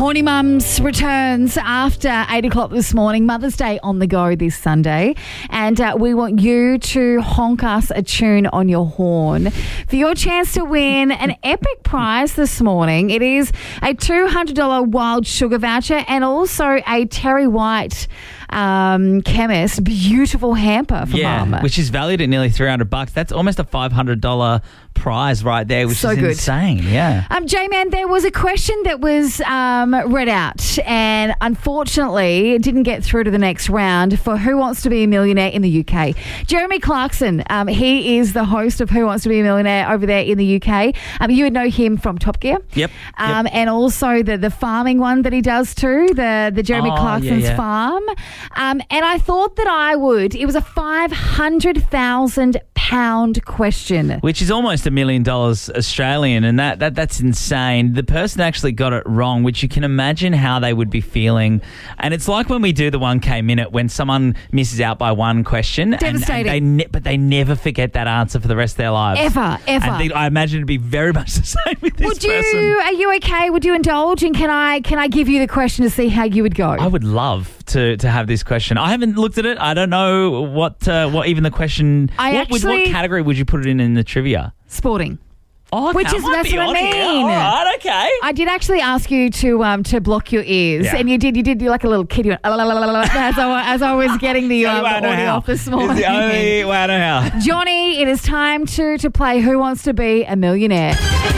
Morning Mums returns after 8 o'clock this morning. Mother's Day on the go this Sunday. And we want you to honk us a tune on your horn for your chance to win an epic prize this morning. It is a $200 Wild Sugar voucher and also a Terry White Chemist beautiful hamper for Mum. Which is valued at nearly $300. That's almost a $500 prize right there, which so is good. insane. Yeah. J-Man, there was a question that was read out and unfortunately it didn't get through to the next round for Who Wants to Be a Millionaire in the UK. Jeremy Clarkson, he is the host of Who Wants to Be a Millionaire over there in the UK. You would know him from Top Gear. Yep. And also the farming one that he does too, the Jeremy Clarkson's farm. And I thought that it was a £500,000 question. Which is almost $1 million Australian, and that's insane. The person actually got it wrong, which you can imagine how they would be feeling. And it's like when we do the 1K minute, when someone misses out by one question. Devastating. But they never forget that answer for the rest of their lives. Ever. And I imagine it'd be very much the same with this person. Are you okay? Would you indulge? And can I give you the question to see how you would go? I would love to have this question. I haven't looked at it. I don't know what even the question. With what category would you put it in the trivia? Sporting. Oh, that's what I mean. Here. All right, okay. I did actually ask you to block your ears, and you did like a little kid. You went, as I was getting the audio off this morning. It's the only way I know how. Johnny, it is time to play Who Wants to Be a Millionaire.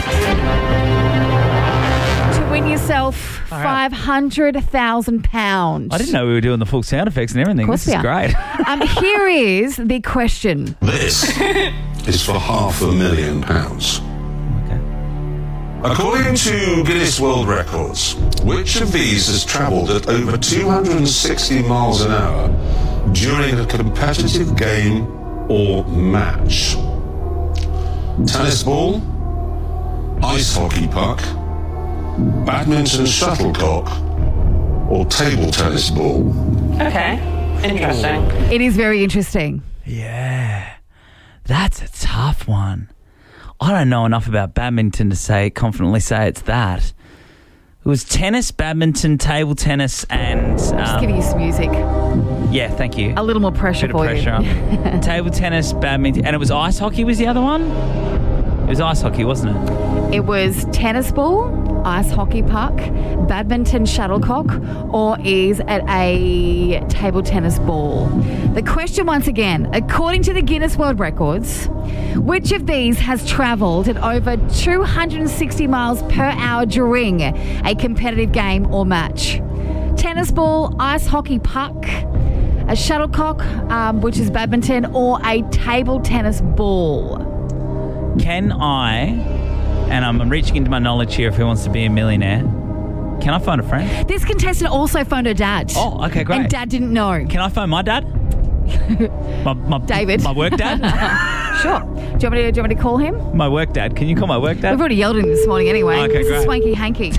To win yourself £500,000. I didn't know we were doing the full sound effects and everything. This is great. Here is the question. This is for £500,000. Okay. According to Guinness World Records, which of these has travelled at over 260 miles an hour during a competitive game or match? Tennis ball, ice hockey puck, badminton shuttlecock, or table tennis ball? Okay, interesting. It is very interesting. Yeah, that's a tough one. I don't know enough about badminton to confidently say it's that. It was tennis, badminton, table tennis, and... Just giving you some music. Yeah, thank you. A little more pressure for you. Table tennis, badminton, and it was ice hockey was the other one? It was ice hockey, wasn't it? It was tennis ball, ice hockey puck, badminton shuttlecock, or is it a table tennis ball? The question once again, according to the Guinness World Records, which of these has travelled at over 260 miles per hour during a competitive game or match? Tennis ball, ice hockey puck, a shuttlecock, which is badminton, or a table tennis ball? Can I, and I'm reaching into my knowledge here of Who Wants to Be a Millionaire, can I phone a friend? This contestant also phoned her dad. Oh, okay, great. And Dad didn't know. Can I phone my dad? my David. My work dad? Sure. Do you want me to call him? My work dad. Can you call my work dad? We've already yelled at him this morning anyway. Okay, this great. is Swanky Hanky.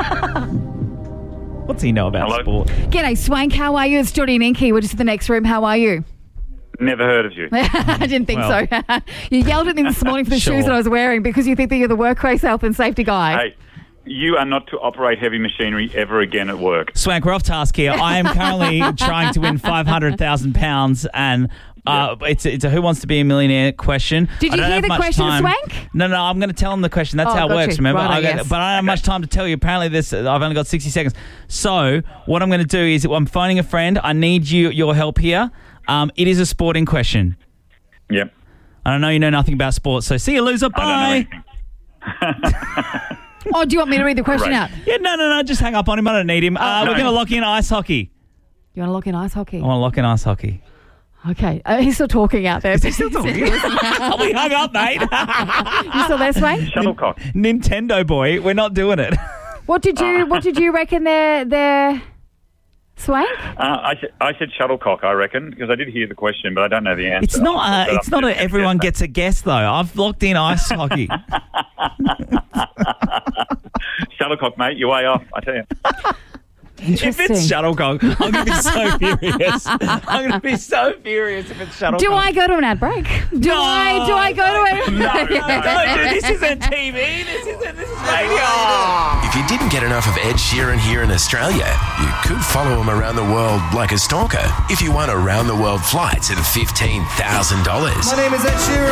What's he know about sport? G'day, Swank. How are you? It's Jodie and Inky. We're just in the next room. How are you? Never heard of you. I didn't think so. You yelled at me this morning for the Sure. shoes that I was wearing because you think that you're the workplace health and safety guy. Hey, you are not to operate heavy machinery ever again at work. Swank, we're off task here. I am currently trying to win £500,000 and it's a Who Wants to Be a Millionaire question. Did you hear the question, Swank? No, I'm going to tell them the question. That's how it works, remember? Right, yes. But I don't have much time to tell you. Apparently, I've only got 60 seconds. So what I'm going to do is I'm phoning a friend. I need your help here. It is a sporting question. Yep. I know you know nothing about sports, so see you, loser. Bye. Oh, do you want me to read the question out? Yeah, no. Just hang up on him. I don't need him. We're going to lock in ice hockey. You want to lock in ice hockey? I want to lock in ice hockey. Okay. He's still talking out there. Is he still talking? We hung up, mate. You still there, Swank? Shuttlecock. Nintendo boy, we're not doing it. What did you reckon there, Swank? I said shuttlecock, I reckon, because I did hear the question, but I don't know the answer. It's not. It's not. Everyone gets a guess though. I've locked in ice hockey. Shuttlecock, mate. You're way off. I tell you. If it's shuttlecock, I'm going to be so furious. I'm going to be so furious if it's shuttlecock. Do I go to an ad break? Do I go to it? No, dude, this isn't TV. This is radio. If you didn't get enough of Ed Sheeran here in Australia, you could follow him around the world like a stalker if you won around-the-world flights at $15,000. My name is Ed Sheeran.